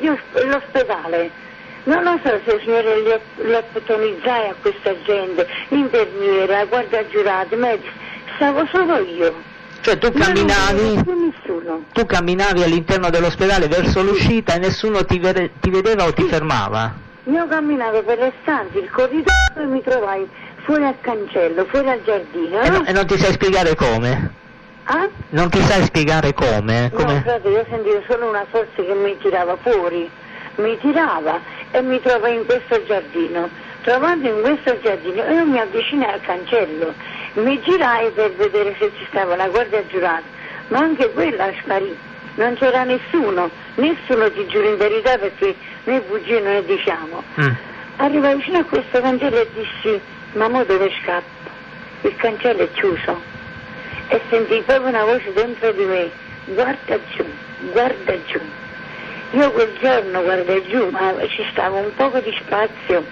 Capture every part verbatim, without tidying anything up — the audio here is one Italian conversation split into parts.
io l'ospedale, non lo so se il signore li lottonizzai a questa gente, infermiera, guardia giurata, medici, stavo solo io. Cioè tu camminavi, tu camminavi all'interno dell'ospedale verso l'uscita e nessuno ti, vede, ti vedeva o ti sì. fermava? Io camminavo per le stanze, il corridoio e mi trovai fuori al cancello, fuori al giardino. E, no, e non ti sai spiegare come? Ah? Non ti sai spiegare come? come? No, frate, io sentivo solo una forza che mi tirava fuori, mi tirava e mi trovai in questo giardino. Trovando in questo giardino, io mi avvicinai al cancello, mi girai per vedere se ci stava la guardia giurata, ma anche quella sparì, non c'era nessuno, nessuno, ti giuro in verità, perché noi bugie non ne diciamo. Mm. Arrivai vicino a questo cancello e dissi, ma mo dove scappo? Il cancello è chiuso. E sentii proprio una voce dentro di me, guarda giù, guarda giù. Io quel giorno guardai giù, ma ci stava un poco di spazio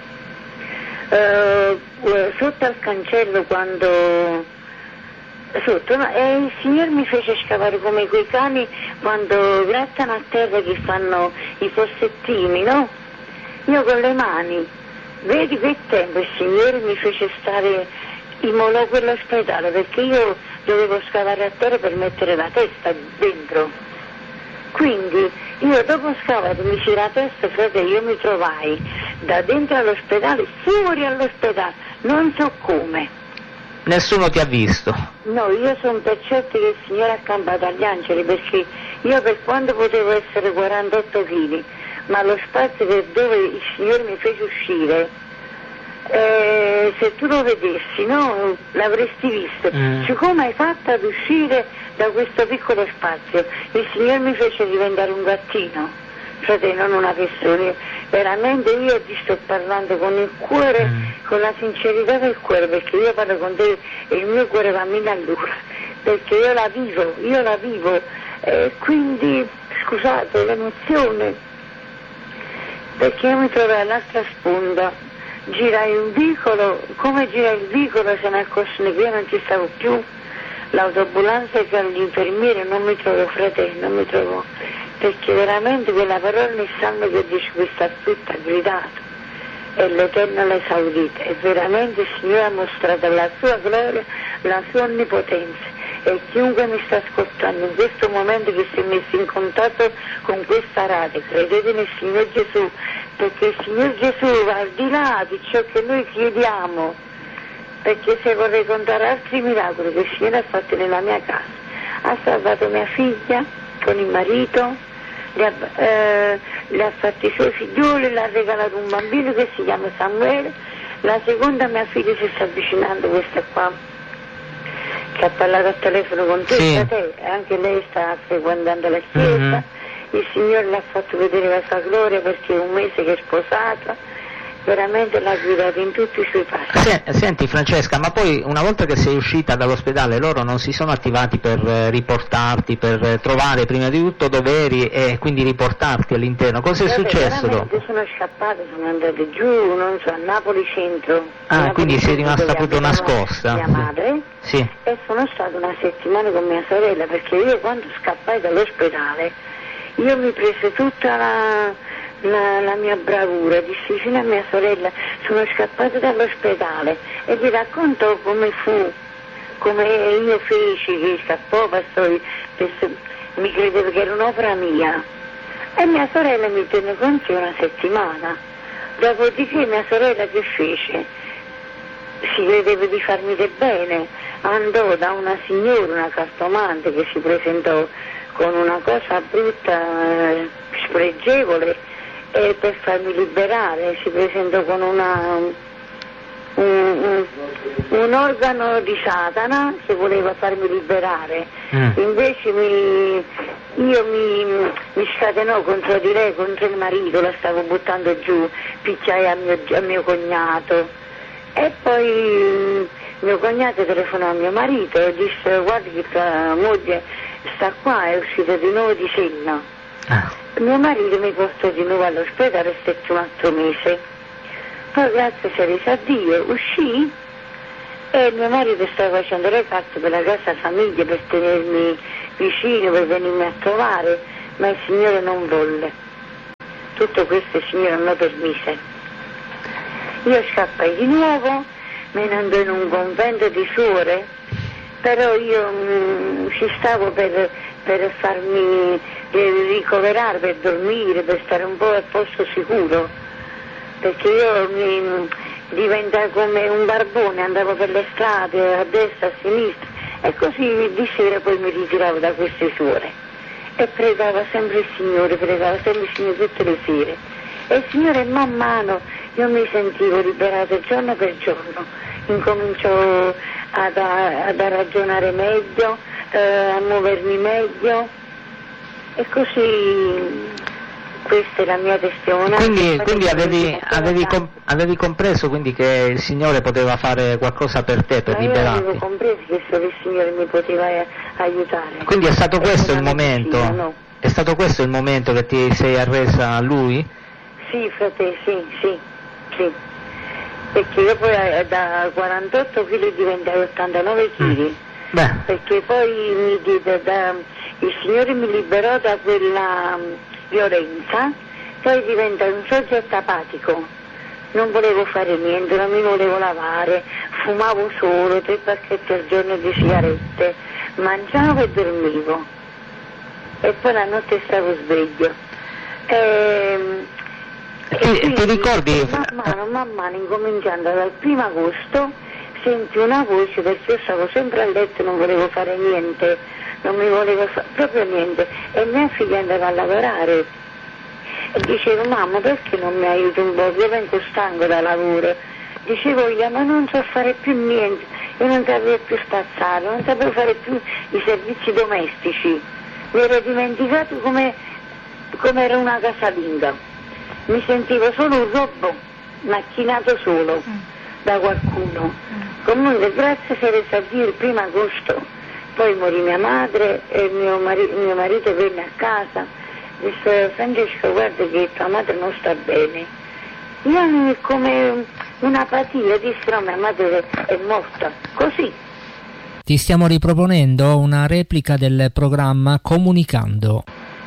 uh, sotto al cancello, quando sotto, no? E il Signore mi fece scavare come quei cani quando grattano a terra, che fanno i fossettini, no? Io con le mani, vedi che tempo il Signore mi fece stare, immolò quell'ospedale, perché io dovevo scavare a terra per mettere la testa dentro. Quindi io dopo scavare mi gira la testa, fratello, io mi trovai da dentro all'ospedale, fuori all'ospedale, non so come. Nessuno ti ha visto? No, io sono per certo che il Signore ha accampato agli angeli, perché io, per quanto potevo essere quarantotto chili, ma lo spazio per dove il Signore mi fece uscire, Eh, se tu lo vedessi, no, l'avresti visto. Mm. Siccome hai fatto ad uscire da questo piccolo spazio, il Signore mi fece diventare un gattino, fratello, non una persona. Veramente io ti sto parlando con il cuore, mm. con la sincerità del cuore, perché io parlo con te e il mio cuore va mille all'ora, perché io la vivo, io la vivo, eh, quindi scusate l'emozione, perché io mi trovai all'altra sponda. Girai un vicolo, come girai il vicolo se ne accorse che io non ci stavo più, l'autoambulanza e l'infermiere non mi trovo, fratello, non mi trovo, perché veramente quella parola nel sangue che dice questa frutta ha gridato e l'Eterno l'ha esaudita, e veramente il Signore ha mostrato la sua gloria, la sua onnipotenza, e chiunque mi sta ascoltando in questo momento, che si è messo in contatto con questa radio, credete nel Signore Gesù, perché il Signore Gesù va al di là di ciò che noi chiediamo, perché se vorrei contare altri miracoli che il Signore ha fatto nella mia casa, ha salvato mia figlia con il marito, le ha, eh, le ha fatti i suoi figlioli, le ha regalato un bambino che si chiama Samuele, la seconda mia figlia si sta avvicinando, questa qua che ha parlato al telefono con te, sì. Te, anche lei sta frequentando la chiesa. Mm-hmm. Il Signore l'ha fatto vedere la sua gloria, perché è un mese che è sposata, veramente l'ha guidato in tutti i suoi passi. Senti Francesca, ma poi una volta che sei uscita dall'ospedale, loro non si sono attivati per riportarti, per trovare prima di tutto dove eri e quindi riportarti all'interno? Cosa è successo dopo? Sono scappata, sono andata giù, non so, a Napoli centro. Ah, Napoli quindi sei rimasta proprio nascosta? Mia madre. Sì. E sono stata una settimana con mia sorella, perché io quando scappai dall'ospedale, io mi prese tutta la, la, la mia bravura, dissi fino a mia sorella, sono scappata dall'ospedale, e vi racconto come fu, come io feci, che scappò, passò, mi credevo che era un'opera mia, e mia sorella mi tenne con sé una settimana. Dopodiché mia sorella che fece? Si credeva di farmi del bene, andò da una signora, una cartomante, che si presentò con una cosa brutta, eh, spregevole, e per farmi liberare si presentò con una, un, un, un organo di Satana che voleva farmi liberare. Mm. Invece mi, io mi, mi scatenò contro di lei, contro il marito, la stavo buttando giù, picchiai a mio, a mio cognato, e poi mio cognato telefonò a mio marito e disse: guardi che tua moglie sta qua, è uscita di nuovo di senno. Ah. Mio marito mi portò di nuovo all'ospedale, stette un altro mese. Poi, grazie sia a Dio, uscì e mio marito stava facendo le carte per la casa famiglia, per tenermi vicino, per venirmi a trovare, ma il Signore non volle. tutto questo il Signore non lo permise. Io scappai di nuovo, me ne andò in un convento di suore, però io mh, ci stavo per, per farmi eh, ricoverare, per dormire, per stare un po' al posto sicuro, perché io mi diventavo come un barbone, andavo per le strade a destra, a sinistra, e così di sera poi mi ritiravo da queste suore e pregavo sempre il Signore, pregavo sempre il Signore tutte le sere, e il Signore man mano io mi sentivo liberato giorno per giorno, incominciò ad, ad ragionare meglio, eh, a muovermi meglio, e così questa è la mia testimonianza. Quindi, quindi avevi, avevi, com- avevi compreso quindi che il Signore poteva fare qualcosa per te, per Ma io liberarti? avevo compreso che solo il Signore mi poteva eh, aiutare. Quindi è stato questo il momento? Medicina, no? È stato questo il momento che ti sei arresa a Lui? Sì, frate, sì, sì, sì. Perché io poi eh, da quarantotto chili diventai ottantanove chili. Mm. Beh. Perché poi mi diede da, il Signore mi liberò da quella um, violenza, poi diventai un soggetto apatico. Non volevo fare niente, non mi volevo lavare, fumavo solo tre pacchetti al giorno di sigarette, mangiavo e dormivo. E poi la notte stavo sveglio. E, Ti, quindi, ti ricordi? Man mano, man mano, incominciando dal primo agosto, senti una voce, perché io stavo sempre a letto, non volevo fare niente, non mi volevo fare proprio niente, e mia figlia andava a lavorare, e dicevo: mamma, perché non mi aiuti un po', io vengo stanco da lavoro. Dicevo io: ma non so fare più niente, io non sapevo più spazzare, non sapevo fare più i servizi domestici, mi ero dimenticato come, come era una casalinga. Mi sentivo solo un robot, macchinato solo mm. da qualcuno. Mm. Comunque, grazie se resa a Dio, il primo agosto, poi morì mia madre e mio, mari- mio marito venne a casa, disse: Francesco, guarda che tua madre non sta bene. Io come un'apatia dissi: no, mia madre è morta, così. Ti stiamo riproponendo una replica del programma Comunicando.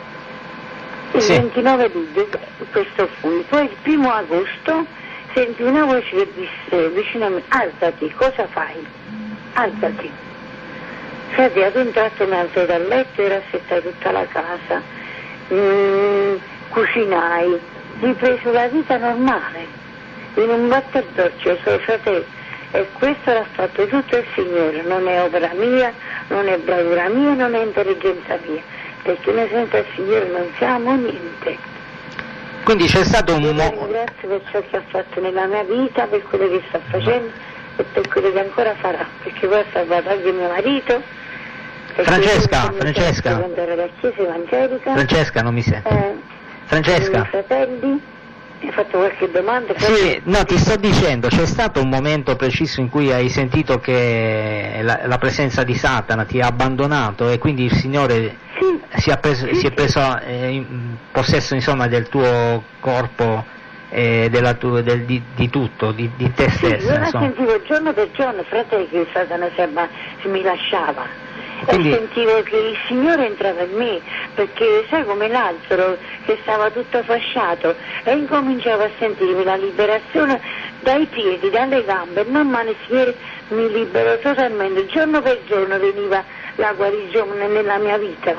Il sì. ventinove luglio questo fu, poi il primo agosto senti una voce che disse vicino a me: alzati, cosa fai? Alzati. Frate, ad un tratto mi alzai dal letto e rassettai tutta la casa, mm, cucinai, ripreso la vita normale, in un batter d'occhio, sono fratello, e questo l'ha fatto tutto il Signore, non è opera mia, non è bravura mia, non è intelligenza mia, perché noi senza il Signore non siamo niente. Quindi c'è stato un momento. mo- Grazie per ciò che ha fatto nella mia vita, per quello che sta facendo e per quello che ancora farà, perché poi ha salvato anche mio marito. Francesca, Francesca. La chiesa evangelica. Francesca, non mi sento. Eh, Francesca. I miei fratelli. Mi hai fatto qualche domanda? Sì, no, ti sto dicendo, c'è stato un momento preciso in cui hai sentito che la, la presenza di Satana ti ha abbandonato e quindi il Signore sì, si, ha preso, sì, si è sì. preso eh, in possesso, insomma, del tuo corpo e della tu, del, di, di tutto, di, di te Sì, stessa. io la Insomma. sentivo giorno per giorno, fratelli, che Satana si, abba- si mi lasciava. Quindi... E sentivo che il Signore entrava in me, perché sai come Lazzaro che stava tutto fasciato, e incominciavo a sentirmi la liberazione dai piedi, dalle gambe, e man mano il Signore mi liberò totalmente, giorno per giorno veniva la guarigione nella mia vita,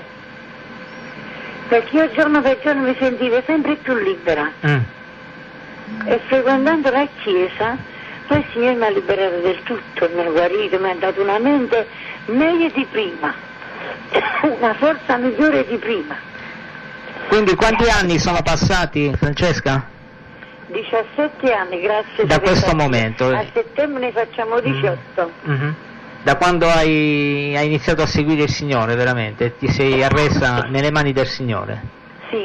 perché io giorno per giorno mi sentivo sempre più libera. Mm. E frequentando la chiesa, poi il Signore mi ha liberato del tutto, mi ha guarito, mi ha dato una mente meglio di prima, una forza migliore di prima. Quindi quanti anni sono passati, Francesca? diciassette anni, grazie. Da questo momento? A settembre ne facciamo diciotto. Mm-hmm. Da quando hai, hai iniziato a seguire il Signore, veramente? Ti sei arresa nelle mani del Signore? Sì.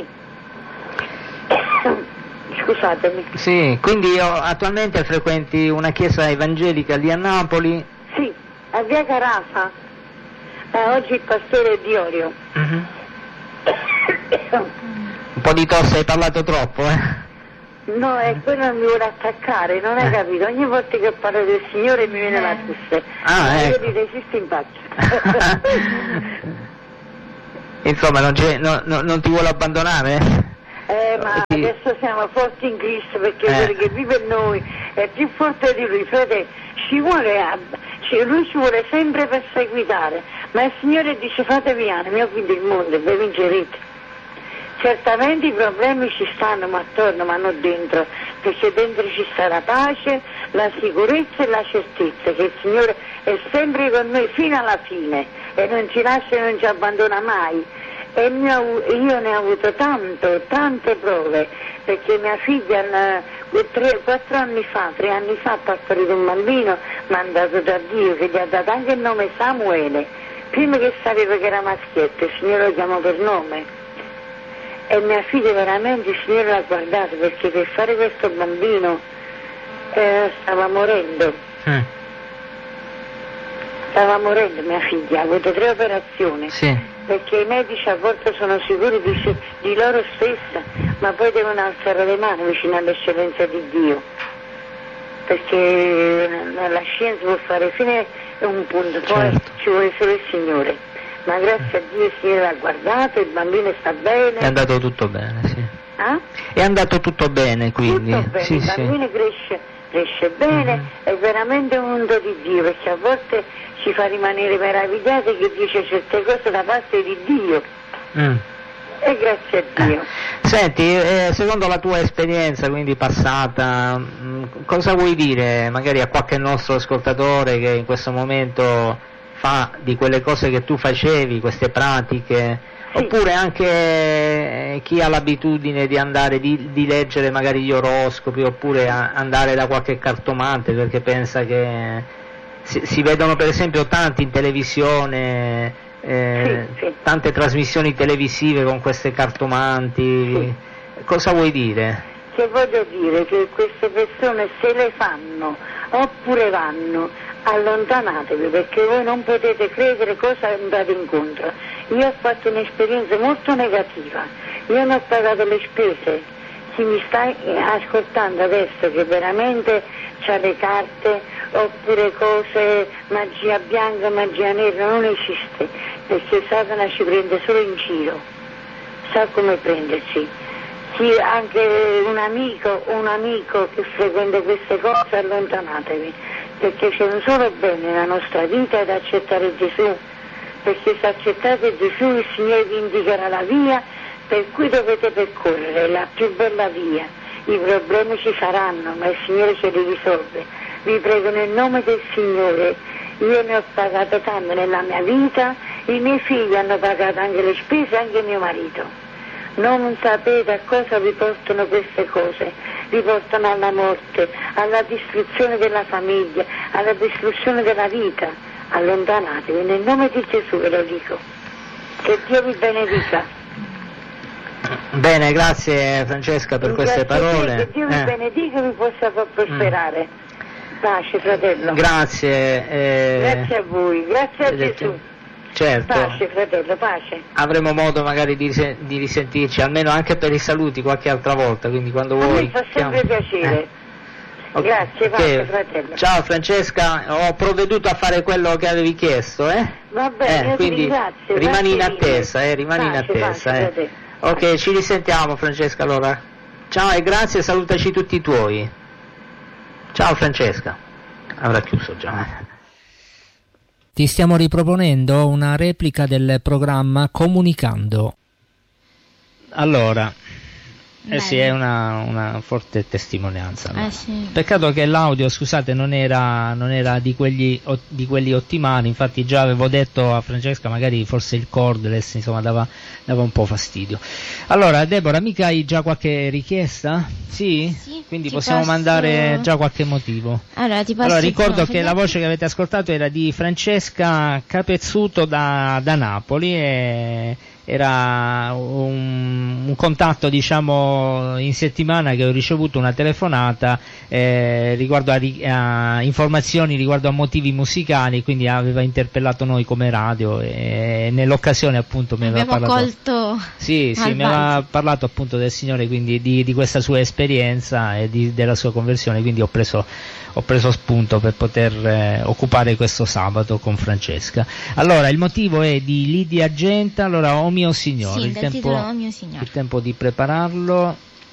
Scusatemi. Sì, quindi io, attualmente frequenti una chiesa evangelica lì a Napoli? Sì, a via Carafa. Eh, oggi il pastore è Diorio. Mm-hmm. Un po' di tosse, hai parlato troppo, eh? No, è quello non mi vuole attaccare, non hai Eh. capito? Ogni volta che parlo del Signore mi viene la tosse. Ah, io ecco. gli resisto in faccia. Insomma, non, c'è, no, no, non ti vuole abbandonare? Eh, Eh, ma ti... adesso siamo forti in Cristo, perché eh. quello che vive in noi è più forte di lui, frate, ci vuole, ci, lui ci vuole sempre perseguitare, ma il Signore dice fatevi animo, io ho vinto il mondo e voi vincerete. Certamente i problemi ci stanno ma attorno, ma non dentro, perché dentro ci sta la pace, la sicurezza e la certezza che il Signore è sempre con noi fino alla fine e non ci lascia e non ci abbandona mai. E io ne ho avuto tanto, tante prove, perché mia figlia tre, quattro anni fa, tre anni fa ha partorito un bambino mandato da Dio che gli ha dato anche il nome Samuele, prima che sapeva che era maschietto, il Signore lo chiamò per nome. E mia figlia veramente il Signore l'ha guardato, perché per fare questo bambino eh, stava morendo. Mm. Stava morendo mia figlia, ha avuto tre operazioni. Sì. Perché i medici a volte sono sicuri di, di loro stessa, ma poi devono alzare le mani vicino all'eccellenza di Dio. Perché la scienza può fare fine a un punto, poi certo. Ci vuole solo il Signore. Ma grazie a Dio il Signore l'ha guardato, il bambino sta bene. È andato tutto bene, sì. Ah? È andato tutto bene, quindi. Tutto bene, sì, il bambino sì. cresce, cresce bene, mm-hmm. È veramente un dono di Dio, perché a volte ci fa rimanere meravigliati che dice certe cose da parte di Dio. Mm. E grazie a Dio. Senti, eh, secondo la tua esperienza, quindi passata, mh, cosa vuoi dire magari a qualche nostro ascoltatore che in questo momento fa di quelle cose che tu facevi, queste pratiche, sì. Oppure anche chi ha l'abitudine di andare, di, di leggere magari gli oroscopi, oppure a, andare da qualche cartomante perché pensa che si, si vedono per esempio tanti in televisione, eh, sì, sì. tante trasmissioni televisive con queste cartomanti, sì. Cosa vuoi dire? Che voglio dire che queste persone se le fanno oppure vanno, allontanatevi, perché voi non potete credere cosa andate incontro. Io ho fatto un'esperienza molto negativa, io ne ho pagato le spese. Chi mi sta ascoltando adesso che veramente c'ha le carte oppure cose, magia bianca, magia nera, non esiste, perché Satana ci prende solo in giro, sa come prenderci. Chi, anche un amico, un amico che frequenta queste cose, allontanatevi, perché c'è un solo bene nella nostra vita ed accettare Gesù, perché se accettate Gesù il Signore vi indicherà la via per cui dovete percorrere, la più bella via. I problemi ci saranno, ma il Signore ce li risolve. Vi prego nel nome del Signore, io ne ho pagato tanto nella mia vita, i miei figli hanno pagato anche le spese, anche mio marito. Non sapete a cosa vi portano queste cose, vi portano alla morte, alla distruzione della famiglia, alla distruzione della vita. Allontanatevi, nel nome di Gesù ve lo dico. Che Dio vi benedica. Bene, grazie Francesca per queste grazie parole. Che Dio vi eh. benedica e vi possa prosperare. Mm. Pace, fratello. Grazie. Eh... Grazie a voi, grazie a Vedete. Gesù. Certo. Pace, fratello, pace. Avremo modo magari di, di risentirci, almeno anche per i saluti qualche altra volta, quindi quando vuoi. A me fa sempre chiamo... piacere. Eh. Okay. Grazie, pace, okay. Fratello. Ciao Francesca, ho provveduto a fare quello che avevi chiesto, eh? Va bene, eh, quindi ringrazio. Rimani in attesa, eh, rimani pace, in attesa, pace, eh. Ok, ci risentiamo Francesca allora. Ciao e grazie, salutaci tutti i tuoi. Ciao Francesca. Avrà chiuso già. Ti stiamo riproponendo una replica del programma Comunicando. Allora, eh sì, è una, una forte testimonianza. No? Eh sì. Peccato che l'audio, scusate, non era, non era di, quelli, di quelli ottimali, infatti già avevo detto a Francesca, magari forse il cordless, insomma, dava, dava un po' fastidio. Allora, Deborah, mica hai già qualche richiesta? Sì? Sì, quindi possiamo posso... mandare già qualche motivo. Allora, ti posso allora ricordo che la voce che avete ascoltato era di Francesca Capezzuto da, da Napoli e era un, un contatto, diciamo, in settimana che ho ricevuto una telefonata eh, riguardo a, a informazioni riguardo a motivi musicali, quindi aveva interpellato noi come radio e nell'occasione appunto mi aveva parlato colto sì, sì, mi aveva parlato appunto del Signore, quindi di, di questa sua esperienza e di, della sua conversione, quindi ho preso ho preso spunto per poter eh, occupare questo sabato con Francesca. Allora, il motivo è di Lidia Genta, allora, O mio Signore, sì, il, tempo, titolo, oh mio Signore. Il tempo di prepararlo.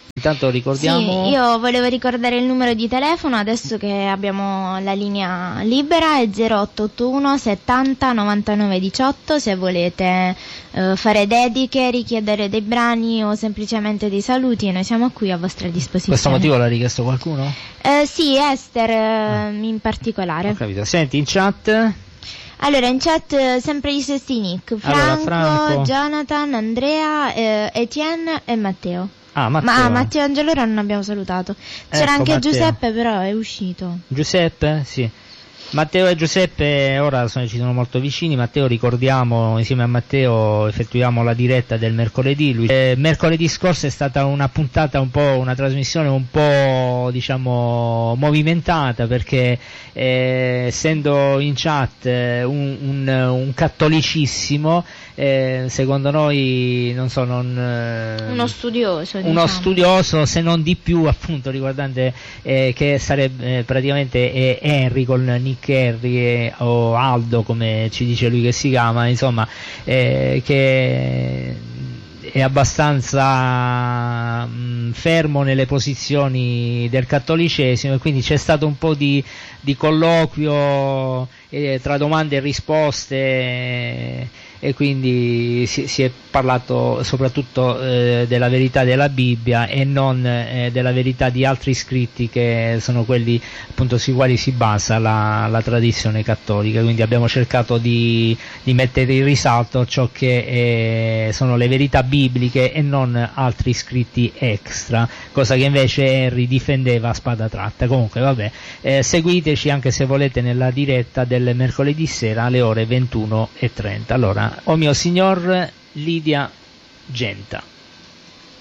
Intanto ricordiamo... Sì, io volevo ricordare il numero di telefono adesso che abbiamo la linea libera, è zero otto otto uno settanta novantanove diciotto, se volete eh, fare dediche, richiedere dei brani o semplicemente dei saluti, noi siamo qui a vostra disposizione. Questo motivo l'ha richiesto qualcuno? Eh, sì, Esther eh, in particolare. Ho capito. Senti, in chat... Allora, in chat eh, sempre gli stessi nick, Franco, allora, Franco. Jonathan, Andrea, eh, Etienne e Matteo. Ah, Matteo. Ma Matteo Angelora non abbiamo salutato. C'era Ecco, anche Matteo. Giuseppe, però è uscito. Giuseppe? Sì. Matteo e Giuseppe ora sono, ci sono molto vicini. Matteo, ricordiamo, insieme a Matteo effettuiamo la diretta del mercoledì. Lui, eh, mercoledì scorso è stata una puntata un po', una trasmissione un po', diciamo, movimentata, perché eh, essendo in chat eh, un, un, un cattolicissimo, eh, secondo noi, non so, non, eh, Uno studioso, uno diciamo. studioso, se non di più, appunto, riguardante eh, che sarebbe eh, praticamente eh, Henry con Nick Henry eh, o Aldo, come ci dice lui che si chiama, insomma, eh, che è abbastanza mh, fermo nelle posizioni del cattolicesimo, e quindi c'è stato un po' di, di colloquio eh, tra domande e risposte, eh, e quindi si, si è parlato soprattutto eh, della verità della Bibbia e non eh, della verità di altri scritti, che sono quelli appunto sui quali si basa la, la tradizione cattolica. Quindi abbiamo cercato di, di mettere in risalto ciò che eh, sono le verità bibliche e non altri scritti extra, cosa che invece Henry difendeva a spada tratta. Comunque vabbè, eh, seguiteci anche se volete nella diretta del mercoledì sera alle ore ventuno e trenta. Allora, o mio signor Lidia Genta.